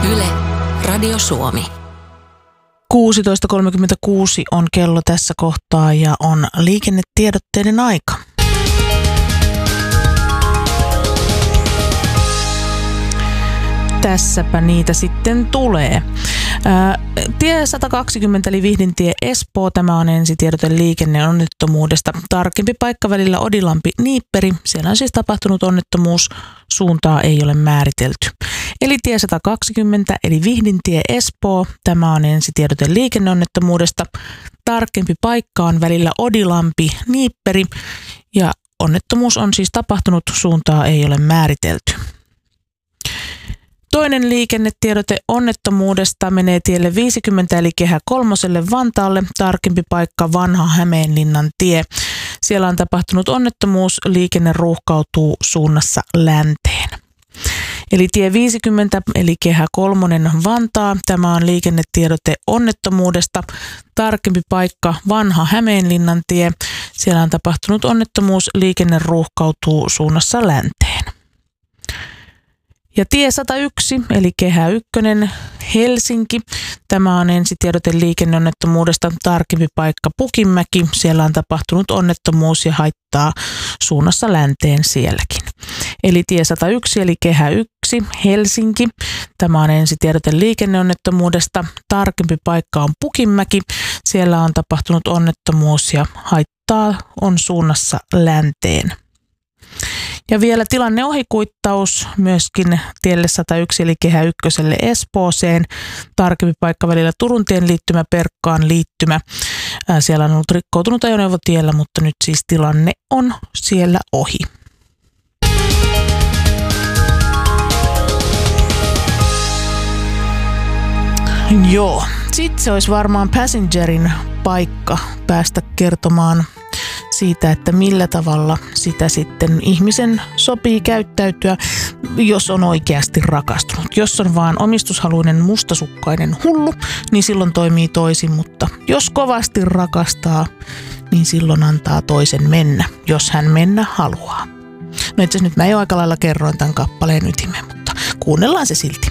Yle, Radio Suomi. 16.36 on kello tässä kohtaa ja on liikennetiedotteiden aika. Tässäpä niitä sitten tulee. Tie 120 eli Vihdintie Espoo. Tämä on ensitiedote liikenneonnettomuudesta. Tarkempi paikka välillä Odilampi-Niipperi. Siellä on siis tapahtunut onnettomuus. Suuntaa ei ole määritelty. Eli tie 120 eli Vihdintie Espoo. Tämä on ensitiedote liikenneonnettomuudesta. Tarkempi paikka on välillä Odilampi-Niipperi. Ja onnettomuus on siis tapahtunut. Suuntaa ei ole määritelty. Toinen liikennetiedote onnettomuudesta menee tielle 50 eli Kehä kolmoselle Vantaalle, tarkempi paikka Vanha Hämeenlinnan tie. Siellä on tapahtunut onnettomuus, liikenne ruuhkautuu suunnassa länteen. Eli tie 50 eli Kehä kolmonen Vantaa, tämä on liikennetiedote onnettomuudesta, tarkempi paikka Vanha Hämeenlinnan tie. Siellä on tapahtunut onnettomuus, liikenne ruuhkautuu suunnassa länteen. Ja tie 101 eli Kehä 1 Helsinki. Tämä on ensitiedote liikenneonnettomuudesta, tarkempi paikka Pukinmäki. Siellä on tapahtunut onnettomuus ja haittaa suunnassa länteen sielläkin. Eli tie 101 eli Kehä 1 Helsinki. Tämä on ensitiedote liikenneonnettomuudesta, tarkempi paikka on Pukinmäki. Siellä on tapahtunut onnettomuus ja haittaa on suunnassa länteen. Ja vielä tilanneohikuittaus myöskin tielle 101 eli Kehä 1 Espooseen. Tarkempi paikka välillä Turuntien liittymä Perkkaan liittymä. Siellä on ollut rikkoutunut ajoneuvo tiellä, mutta nyt siis tilanne on siellä ohi. Joo, sitten se olisi varmaan Passengerin paikka päästä kertomaan siitä, että millä tavalla sitä sitten ihmisen sopii käyttäytyä, jos on oikeasti rakastunut. Jos on vaan omistushaluinen mustasukkainen hullu, niin silloin toimii toisin, mutta jos kovasti rakastaa, niin silloin antaa toisen mennä, jos hän mennä haluaa. No itse asiassa nyt mä jo aika lailla kerroin tämän kappaleen ytimen, mutta kuunnellaan se silti.